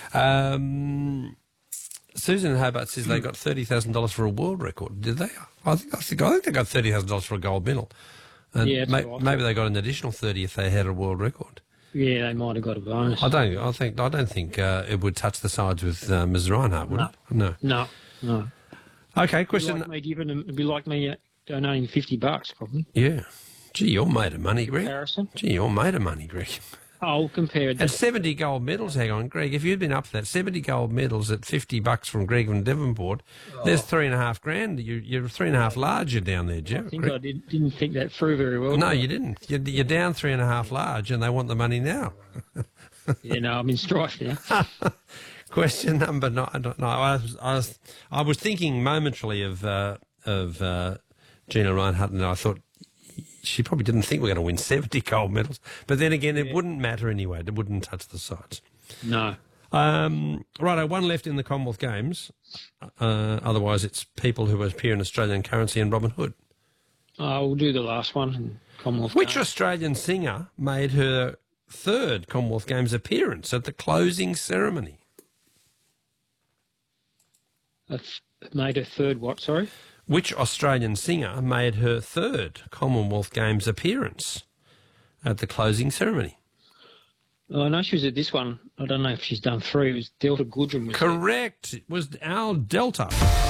Susan in Hobart says they got $30,000 for a world record. Did they? I think they got $30,000 for a gold medal. And Yeah, maybe they got an additional 30 if they had a world record. Yeah, they might have got a bonus. I don't think it would touch the sides with Ms. Reinhardt, would it? No. Okay, question. It'd be like me donating $50, probably. Yeah. Gee, you're made of money, Greg. Comparison. Gee, you're made of money, Greg. Oh, compared to... And 70 gold medals, hang on, Greg, if you'd been up for that, 70 gold medals at $50 from Greg from Devonport, there's $3,500. You're 3.5 larger down there, Jeff. I think I didn't think that through very well. No, you didn't. You're down 3.5 large and they want the money now. Yeah, no, I'm in strife now. Question number 9. No, I was thinking momentarily of Gina Reinhardt, and I thought she probably didn't think we were going to win 70 gold medals. But then again, it wouldn't matter anyway. It wouldn't touch the sides. No. Righto, one left in the Commonwealth Games. Otherwise, it's people who appear in Australian currency and Robin Hood. We'll do the last one in Commonwealth Which Games. Australian singer made her third Commonwealth Games appearance at the closing ceremony? Made her third what, sorry? Which Australian singer made her third Commonwealth Games appearance at the closing ceremony? Oh, I know she was at this one. I don't know if she's done 3. It was Delta Goodrem. Correct. It was Al Delta.